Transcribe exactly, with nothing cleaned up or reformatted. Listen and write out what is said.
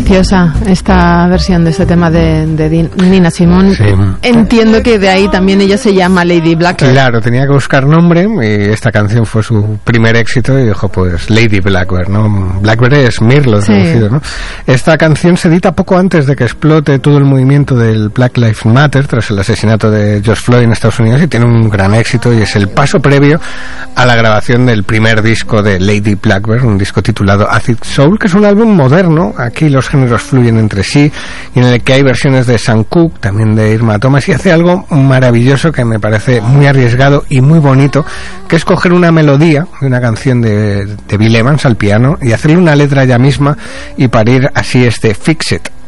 Preciosa esta versión de este tema de, de Nina Simone. Sí. Entiendo que de ahí también ella se llama Lady Blackbird. Claro, tenía que buscar nombre y esta canción fue su primer éxito y dijo pues Lady Blackbird, ¿no? Blackbird es mirlo, sí. traducido, ¿no? Esta canción se edita poco antes de que explote todo el movimiento del Black Lives Matter tras el asesinato de George Floyd en Estados Unidos y tiene un gran éxito y es el paso previo a la grabación del primer disco de Lady Blackbird, un disco titulado Acid Soul, que es un álbum moderno. Aquí los géneros fluyen entre sí y en el que hay versiones de Sam Cooke, también de Irma Thomas, y hace algo maravilloso que me parece muy arriesgado y muy bonito, que es coger una melodía de una canción de, de Bill Evans al piano y hacerle una letra ella misma y parir así este Fix It.